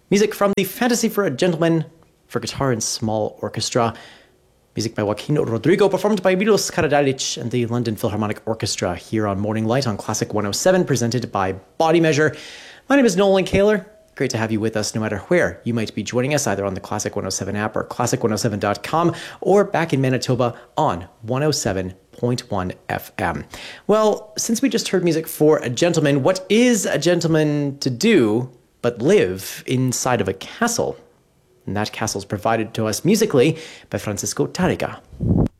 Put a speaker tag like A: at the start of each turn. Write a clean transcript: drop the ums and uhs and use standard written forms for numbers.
A: Music from the Fantasy for a Gentleman for guitar and small orchestra. Music by Joaquin Rodrigo, performed by Milos Karadzic and the London Philharmonic Orchestra here on Morning Light on Classic 107, presented by Body Measure. My name is Nolan Kaler. Great to have you with us no matter where you might be joining us, either on the Classic 107 app or classic107.com, or back in Manitoba on 107.1 FM. Well, since we just heard music for a gentleman, what is a gentleman to do but live inside of a castle? And that castle is provided to us musically by Francisco Tárrega.